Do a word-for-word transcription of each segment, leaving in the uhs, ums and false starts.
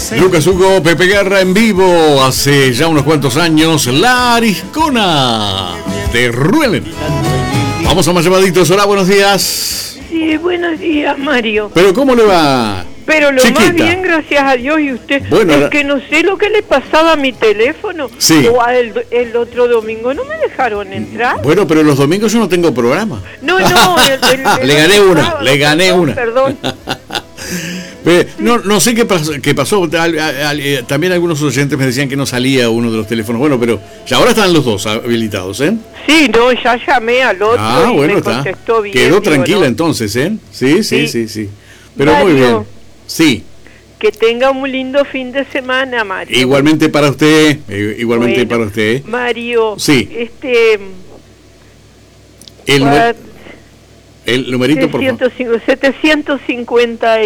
Lucas Hugo, Pepe Guerra en vivo, hace ya unos cuantos años, La Ariscona de Ruelen. Vamos a más llamaditos. Hola, buenos días. Sí, buenos días, Mario. ¿Pero cómo le va? Pero lo Chiquita. más bien, gracias a Dios. Y usted, Bueno, es la... que no sé lo que le pasaba a mi teléfono. Sí. O el, el otro domingo no me dejaron entrar. Bueno, pero los domingos yo no tengo programa. No, no. El, el, el, le gané el una, sábado, le gané perdón, una. Perdón. No, no sé qué pasó, qué pasó. Al, al, al, también algunos oyentes me decían que no salía uno de los teléfonos. Bueno, pero ya ahora están los dos habilitados, ¿eh? Sí, no, ya llamé al otro ah, y bueno, me está. contestó bien. Quedó digo, tranquila ¿no? entonces, ¿eh? Sí, sí, sí, sí. sí. Pero Mario, muy bien. Sí. Que tenga un lindo fin de semana, Mario. Igualmente para usted, igualmente bueno, para usted. Mario, sí. este... El, numer, el numerito, por favor. setecientos cincuenta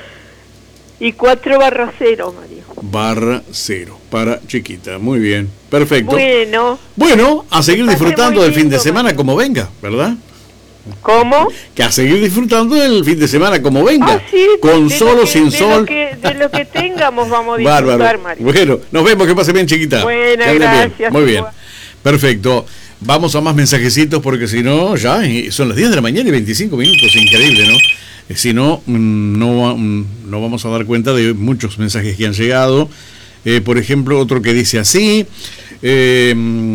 y cuatro barra cero, Mario. Barra cero, para Chiquita. Muy bien, perfecto. Bueno. Bueno, a seguir disfrutando del fin de semana Mario. Como venga, ¿verdad? ¿Cómo? Que a seguir disfrutando del fin de semana como venga. Ah, sí, con sol o sin de sol. Lo que, de lo que tengamos vamos a disfrutar, Bárbaro. Mario. Bueno, nos vemos, que pase bien, Chiquita. Bueno, gracias. Bien. Muy bien. Perfecto. Vamos a más mensajecitos porque si no, ya son las diez de la mañana y veinticinco minutos. Increíble, ¿no? Si no, no, no vamos a dar cuenta de muchos mensajes que han llegado. Eh, por ejemplo, otro que dice así. Eh,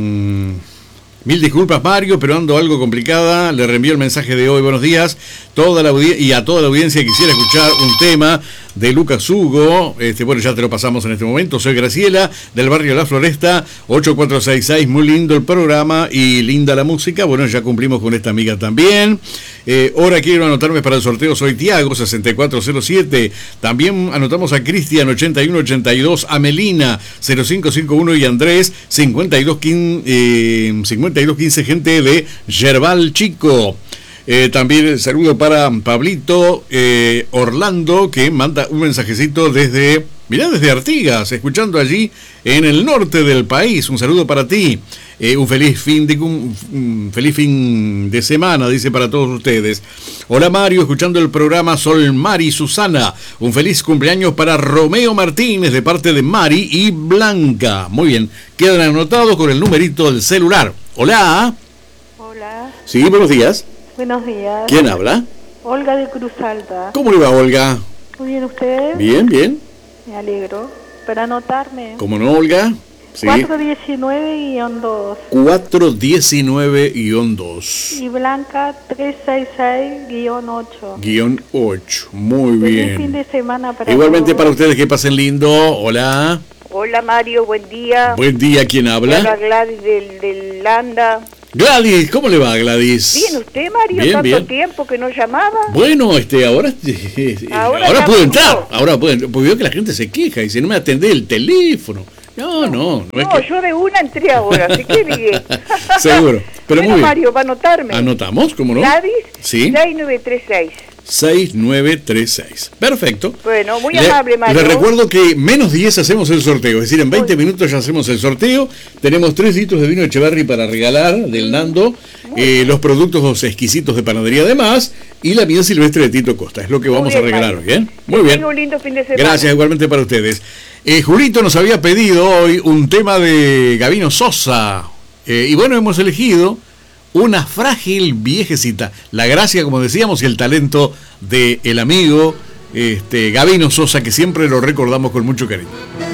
Mil disculpas, Mario, pero ando algo complicada. Le reenvío el mensaje de hoy. Buenos días. Toda la audi- y a toda la audiencia quisiera escuchar un tema de Lucas Hugo. Este, bueno, ya te lo pasamos en este momento. Soy Graciela, del barrio La Floresta, ocho cuatro seis seis. Muy lindo el programa y linda la música. Bueno, ya cumplimos con esta amiga también. Eh, ahora quiero anotarme para el sorteo. Soy Tiago, sesenta y cuatro cero siete. También anotamos a Cristian, ochenta y uno ochenta y dos. A Melina, cero cinco cinco uno. Y Andrés, cincuenta y dos quince. Eh, cincuenta y dos quince, gente de Yerbal Chico. Eh, también el saludo para Pablito eh, Orlando, que manda un mensajecito desde, mirá, desde Artigas, escuchando allí en el norte del país. Un saludo para ti. Eh, un feliz fin de un, un feliz fin de semana, dice, para todos ustedes. Hola, Mario, escuchando el programa Sol Mari Susana. Un feliz cumpleaños para Romeo Martínez de parte de Mari y Blanca. Muy bien, quedan anotados con el numerito del celular. Hola. Hola. Sí, buenos días. Buenos días. ¿Quién habla? Olga de Cruz Alta. ¿Cómo le va, Olga? Muy bien, ¿usted? Bien, bien. Me alegro. Para anotarme. ¿Cómo no, Olga? Sí. cuatro diecinueve guión dos. cuatro diecinueve guión dos. Y Blanca trescientos sesenta y seis guión ocho. Guión ocho. Muy bien. Feliz fin de semana para Igualmente todos. para ustedes, que pasen lindo. Hola. Hola, Mario, buen día. Buen día, ¿quién habla? Hola, Gladys del, del Landa. Gladys, ¿cómo le va, Gladys? Bien, ¿usted, Mario? Bien, ¿Tanto bien. tiempo que no llamaba? Bueno, este, ahora, ahora, Ahora puedo ya entrar. pudo. Ahora puedo, porque veo que la gente se queja y dice, no me atendé el teléfono. No, no, no es No, que... yo de una entré ahora, así que bien. Seguro, pero Bueno, muy bien. Mario, va a anotarme. ¿Anotamos? ¿Cómo no? Gladys, Sí. seis nueve tres seis. seis nueve tres seis. Perfecto. Bueno, muy Le- amable, Mario. Les recuerdo que menos diez hacemos el sorteo, es decir, en veinte minutos ya hacemos el sorteo. Tenemos tres litros de vino Echeverry para regalar del Nando, eh, los productos exquisitos de panadería además, y la miel silvestre de Tito Costa. Es lo que Muy vamos bien, a regalar Mario. hoy, ¿eh? Muy Que bien. tenga un lindo fin de semana. Gracias, igualmente para ustedes. Eh, Julito nos había pedido hoy un tema de Gabino Sosa. Eh, y bueno, hemos elegido Una frágil viejecita. La gracia, como decíamos, y el talento del amigo este, Gabino Sosa, que siempre lo recordamos con mucho cariño.